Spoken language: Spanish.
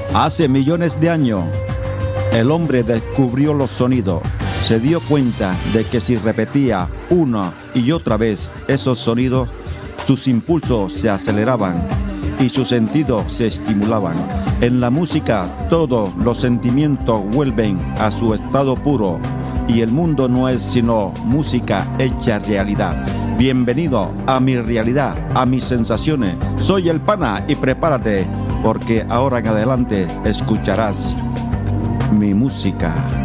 Hace millones de años, el hombre descubrió los sonidos. Se dio cuenta de que si repetía una y otra vez esos sonidos, sus impulsos se aceleraban y sus sentidos se estimulaban. En la música, todos los sentimientos vuelven a su estado puro y el mundo no es sino música hecha realidad. Bienvenido a mi realidad, a mis sensaciones. Soy el Pana y prepárate, porque ahora en adelante escucharás mi música.